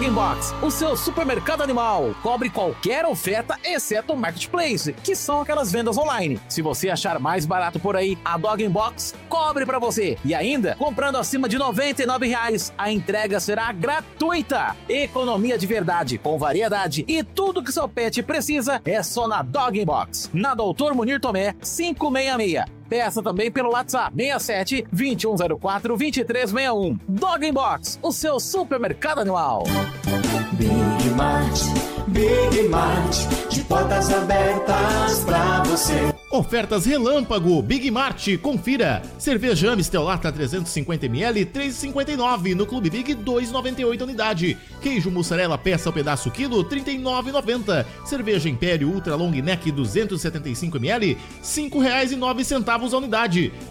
Dog Box, o seu supermercado animal. Cobre qualquer oferta, exceto o Marketplace, que são aquelas vendas online. Se você achar mais barato por aí, a Dog Box cobre pra você. E ainda, comprando acima de R$ 99, a entrega será gratuita. Economia de verdade, com variedade e tudo que seu pet precisa é só na Dog Box. Na Doutor Munir Tomé, 566. Peça também pelo WhatsApp 67 2104 2361. Dog Box, o seu supermercado animal. Big Mart, de portas abertas pra você. Ofertas Relâmpago Big Mart, confira. Cerveja Amstel lata 350ml, 3,59. No Clube Big, 2,98 unidade. Queijo mussarela peça ao pedaço quilo, 39,90. Cerveja Império Ultra Long Neck 275ml, R$ 5,09 a unidade.